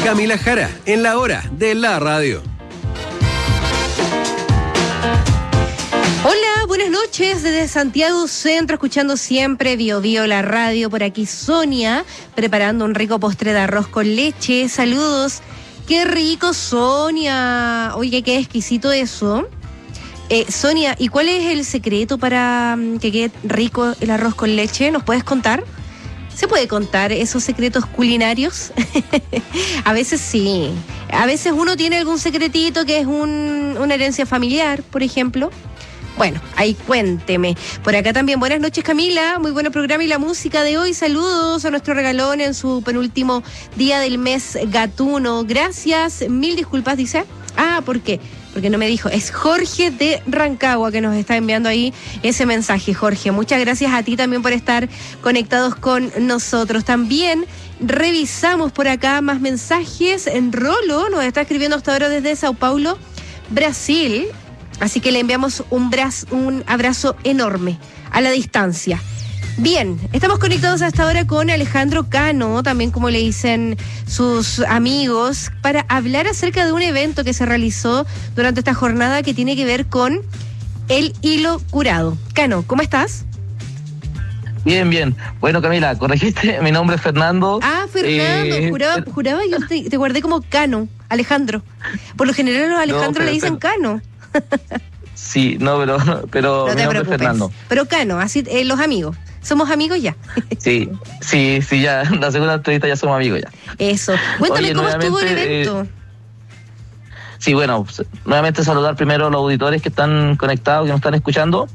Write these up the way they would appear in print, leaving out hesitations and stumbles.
Camila Jara, en la hora de la radio. Hola, buenas noches desde Santiago Centro, escuchando siempre Bio Bio la radio. Por aquí Sonia, preparando un rico postre de arroz con leche. Saludos. ¡Qué rico, Sonia! Oye, qué exquisito eso. Sonia, ¿y cuál es el secreto para que quede rico el arroz con leche? ¿Nos puedes contar? ¿Se puede contar esos secretos culinarios? A veces sí. A veces uno tiene algún secretito que es una herencia familiar, por ejemplo. Bueno, ahí cuénteme. Por acá también, buenas noches Camila, muy buen programa y la música de hoy. Saludos a nuestro regalón en su penúltimo día del mes gatuno. Gracias, mil disculpas, dice. ¿Por qué? Porque no me dijo. Es Jorge de Rancagua que nos está enviando ahí ese mensaje. Jorge, muchas gracias a ti también por estar conectados con nosotros. También revisamos por acá más mensajes. En Rolo nos está escribiendo hasta ahora desde Sao Paulo, Brasil. Así que le enviamos un abrazo enorme a la distancia. Bien, estamos conectados hasta ahora con Alejandro Cano, también como le dicen sus amigos, para hablar acerca de un evento que se realizó durante esta jornada que tiene que ver con el hilo curado. Cano, ¿cómo estás? Bien, bien. Bueno, Camila, corregiste, mi nombre es Fernando. Fernando, juraba yo te guardé como Cano, Alejandro. Por lo general los Alejandro le dicen Cano. Sí, no, pero no mi nombre es Fernando. Pero Cano, así los amigos. ¿Somos amigos ya? Sí, ya, la segunda entrevista ya somos amigos ya. Eso. Cuéntame cómo estuvo el evento. Sí, bueno, nuevamente saludar primero a los auditores que están conectados, que nos están escuchando.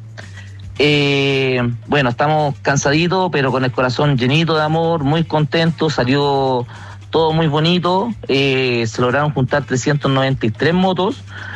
Bueno, estamos cansaditos, pero con el corazón llenito de amor, muy contentos, salió todo muy bonito. Se lograron juntar 393 motos.